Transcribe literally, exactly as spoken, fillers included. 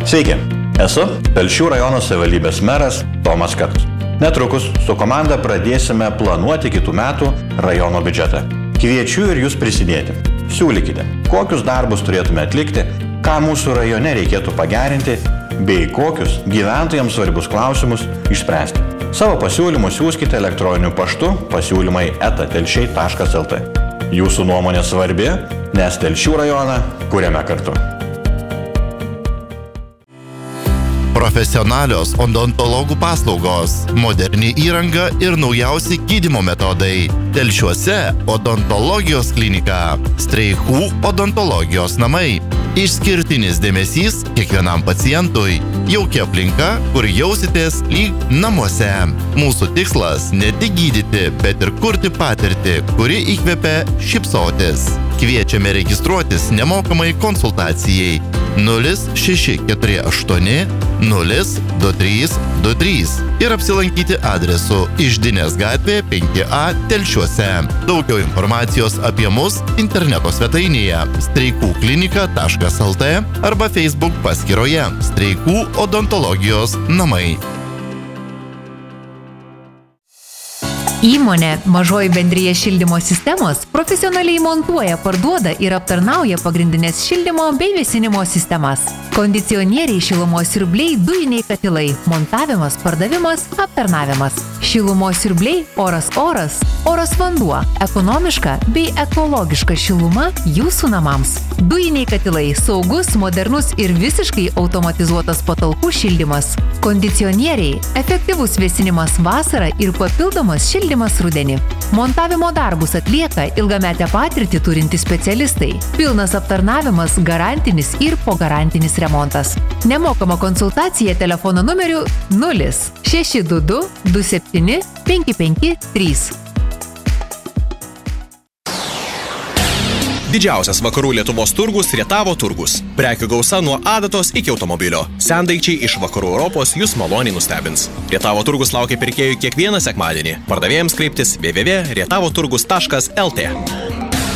Sveiki, esu Telšių rajono savivaldybės meras Tomas Katkus. Netrukus su komanda pradėsime planuoti kitų metų rajono biudžetą. Kviečiu ir jūs prisidėti. Siūlykite, kokius darbus turėtume atlikti, ką mūsų rajone reikėtų pagerinti, bei kokius gyventojams svarbius klausimus išspręsti. Savo pasiūlymus siųskite elektroniniu paštu pasiūlymai eta telšiai taškas lt. Jūsų nuomonė svarbi, nes Telšių rajoną kuriame kartu. Profesionalios odontologų paslaugos, moderni įranga ir naujausi gydymo metodai. Telšiuose odontologijos klinika, Streikų odontologijos namai. Išskirtinis dėmesys kiekvienam pacientui. Jaukia aplinka, kur jausitės lyg namuose. Mūsų tikslas ne tik gydyti, bet ir kurti patirtį, kuri įkvepia šypsotis. Kviečiame registruotis nemokamai konsultacijai nulis šeši keturi aštuoni nulis du trys du trys ir apsilankyti adresu Iždinės gatvė penki A Telšiuose. Daugiau informacijos apie mus interneto svetainėje streikų klinika taškas lt arba Facebook paskyroje Streikų odontologijos namai. Įmonė Mažoji bendrija šildymo sistemos profesionaliai montuoja, parduoda ir aptarnauja pagrindinės šildymo bei vėsinimo sistemas. Kondicionieriai, šilumos siurbliai, dujiniai katilai, montavimas, pardavimas, aptarnavimas. Šilumos siurbliai, oras oras, oras vanduo, ekonomiška bei ekologiška šiluma jūsų namams. Dujiniai katilai, saugus, modernus ir visiškai automatizuotas patalpų šildymas. Kondicionieriai, efektyvus vėsinimas vasarą ir papildomas šildymas rudenį. Montavimo darbus atlieka ilgametę patirtį turintys specialistai. Pilnas aptarnavimas, garantinis ir pogarantinis remontas. Nemokama konsultacija telefono numeriu nulis šeši du du du septyni penki penki trys. Didžiausias vakarų Lietuvos turgus Rietavo turgus. Prekių gausa nuo adatos iki automobilio. Sendaikčiai iš vakarų Europos jūs maloniai nustebins. Rietavo turgus laukia pirkėjų kiekvieną sekmadienį. Pardavėjams kreiptis w w w taškas rietavo turgus taškas lt.